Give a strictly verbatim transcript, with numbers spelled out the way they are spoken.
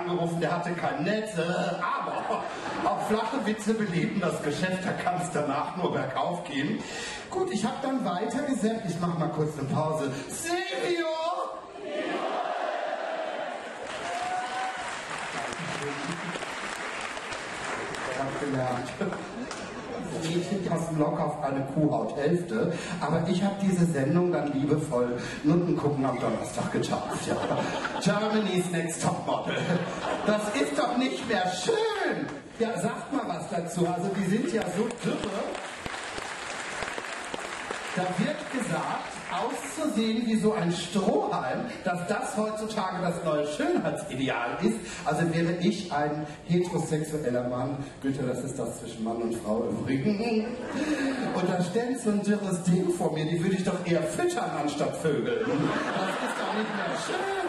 angerufen, der hatte kein Netz, äh, aber auch flache Witze beleben das Geschäft, da kann es danach nur bergauf gehen. Gut, ich habe dann weiter gesagt, ich mache mal kurz eine Pause. Silvio! Ich hab gelernt. Mädchen passen locker auf eine Kuhhauthälfte, aber ich habe diese Sendung dann liebevoll Nutten gucken am Donnerstag getauft. Ja. Germany's Next Topmodel. Das ist doch nicht mehr schön. Ja, sagt mal was dazu. Also die sind ja so dürre. Da wird gesagt, auszusehen wie so ein Strohhalm, dass das heutzutage das neue Schönheitsideal ist. Also wäre ich ein heterosexueller Mann, Güte, das ist das zwischen Mann und Frau im Rücken. Und da stellt so ein dürres Ding vor mir, die würde ich doch eher füttern anstatt vögeln. Das ist doch nicht mehr schön.